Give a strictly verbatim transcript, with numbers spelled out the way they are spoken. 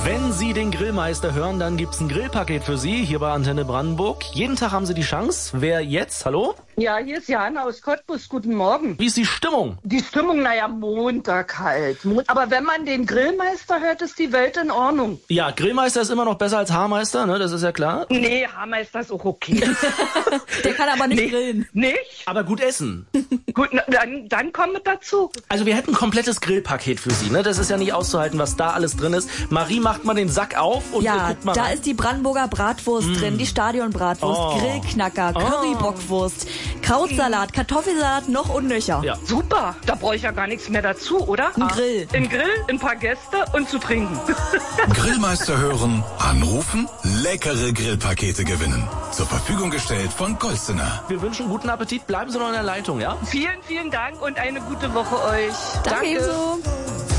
Wenn Sie den Grillmeister hören, dann gibt's ein Grillpaket für Sie hier bei Antenne Brandenburg. Jeden Tag haben Sie die Chance. Wer jetzt? Hallo? Ja, hier ist Jana aus Cottbus. Guten Morgen. Wie ist die Stimmung? Die Stimmung, naja, Montag halt. Aber wenn man den Grillmeister hört, ist die Welt in Ordnung. Ja, Grillmeister ist immer noch besser als Haarmeister, ne? Das ist ja klar. Nee, Haarmeister ist auch okay. Der kann aber nicht nee, grillen. Nicht? Aber gut essen. Gut, na, dann, dann kommt mit dazu. Also wir hätten ein komplettes Grillpaket für Sie, ne? Das ist ja nicht auszuhalten, was da alles drin ist. Marie macht mal den Sack auf und Ja, guckt mal da rein. ist die Brandenburger Bratwurst mm. drin, die Stadionbratwurst, Oh. Grillknacker, Oh. Currybockwurst, Krautsalat, Kartoffelsalat, noch und nöcher. Ja. Super, da brauche ich ja gar nichts mehr dazu, oder? Ein Grill. Ein Grill, ein paar Gäste und zu trinken. Grillmeister hören, anrufen, leckere Grillpakete gewinnen. Zur Verfügung gestellt von Golstener. Wir wünschen guten Appetit. Bleiben Sie noch in der Leitung, ja? Vielen, vielen Dank und eine gute Woche euch. Danke ebenso.